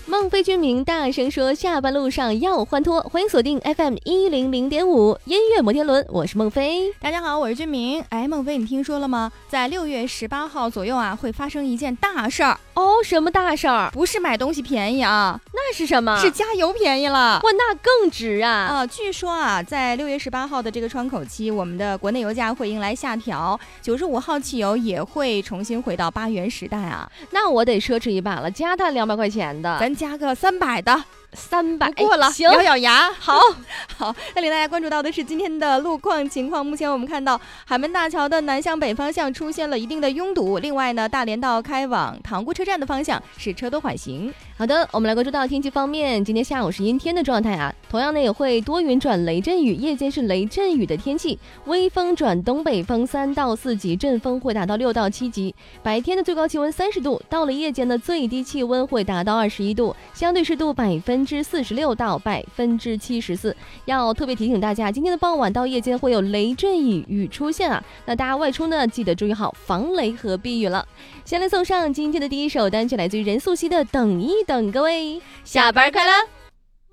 孟非君明大声说，下班路上要欢脱，欢迎锁定 FM100.5 音乐摩天轮，我是孟非。 大家好，我是君明。孟非，你听说了吗？在6月18号左右啊，会发生一件大事儿。 什么大事儿？ 不是买东西便宜啊， 那是什么？ 是加油便宜了。 哇，那更值啊！ 据说啊，在6月18号的这个窗口期，我们的国内油价会迎来下调，95号汽油也会重新回到8元时代啊。 那我得奢侈一把了，加它200块钱的， 咱加个300的。 300 过了， 行， 咬咬牙。 好。 那领大家关注到的是今天的路况情况。目前我们看到海门大桥的南向北方向出现了一定的拥堵，另外呢，大连道开往塘沽车站的方向是车多缓行。 好的，我们来关注到天气方面，今天下午是阴天的状态啊，同样呢也会多云转雷阵雨，夜间是雷阵雨的天气，微风转东北风3到4级，阵风会达到6到7级。白天的最高气温30度，到了夜间的最低气温会达到21度，相对湿度46%到74%。要特别提醒大家，今天的傍晚到夜间会有雷阵雨出现啊，那大家外出呢记得注意好防雷和避雨了。先来送上今天的第一首单曲，来自于任素汐的《等一等》，各位下班快乐。